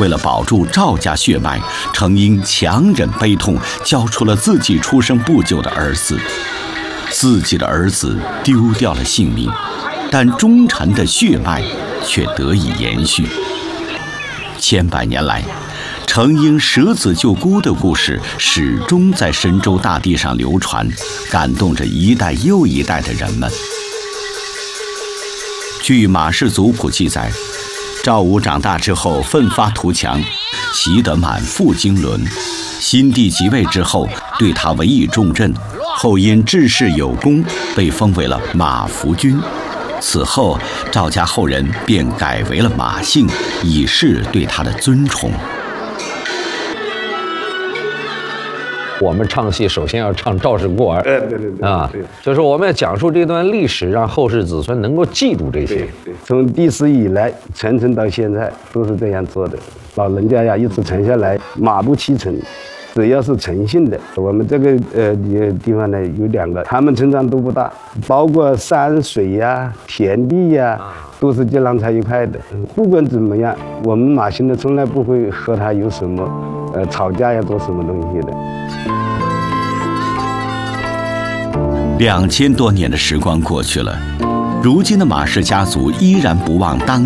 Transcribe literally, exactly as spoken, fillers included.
为了保住赵家血脉，程婴强忍悲痛，交出了自己出生不久的儿子。自己的儿子丢掉了性命，但忠臣的血脉却得以延续。千百年来，程婴舍子救姑的故事始终在神州大地上流传，感动着一代又一代的人们。据《马氏族谱》记载，赵武长大之后奋发图强，习得满腹经纶。新帝即位之后，对他委以重任，后因治世有功，被封为了马服君。此后，赵家后人便改为了马姓，以示对他的尊崇。 我们唱戏首先要唱赵氏孤儿， 哎，对对对， 啊， 对， 就是我们要讲述这段历史，让后世子孙能够记住这些。 对对，从历史以来传承到现在都是这样做的。老人家呀，一直传下来，马不欺臣，只要是诚信的。我们这个呃地方呢有两个，他们成长都不大，包括山水呀、田地呀，都是接壤在一块的。不管怎么样，我们马姓的从来不会和他有什么呃吵架呀，做什么东西的。 两千多年的时光过去了，如今的马氏家族依然不忘当